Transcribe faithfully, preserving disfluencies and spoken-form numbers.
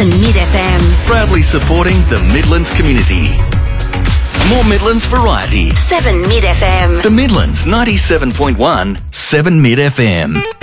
seven Mid F M. Proudly supporting the Midlands community. More Midlands variety. seven Mid F M. The Midlands ninety-seven point one, seven Mid F M.